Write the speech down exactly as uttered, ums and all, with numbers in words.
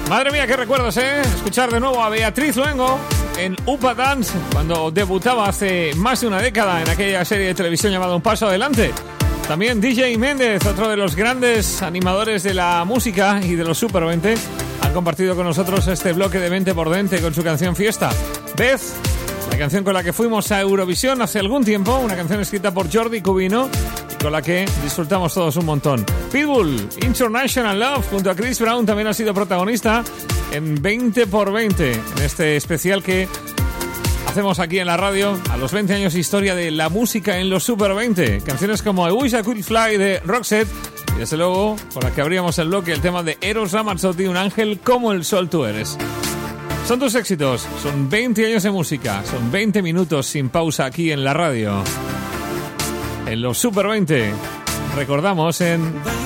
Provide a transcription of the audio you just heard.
Madre mía, qué recuerdos, ¿eh? Escuchar de nuevo a Beatriz Luengo en Upa Dance, cuando debutaba hace más de una década en aquella serie de televisión llamada Un Paso Adelante. También D J Méndez, otro de los grandes animadores de la música y de los Super veinte, han compartido con nosotros este bloque de veinte por veinte con su canción Fiesta. Beth, la canción con la que fuimos a Eurovisión hace algún tiempo, una canción escrita por Jordi Cubino y con la que disfrutamos todos un montón. Pitbull, International Love, junto a Chris Brown, también ha sido protagonista en veinte por veinte, en este especial que hacemos aquí en la radio a los veinte años de historia de la música en los Super veinte. Canciones como I Wish I Could Fly de Roxette y desde luego, por la que abríamos el bloque, el tema de Eros Ramazzotti, Un ángel como el sol tú eres. Son tus éxitos, son veinte años de música, son veinte minutos sin pausa aquí en la radio. En los Super veinte, recordamos en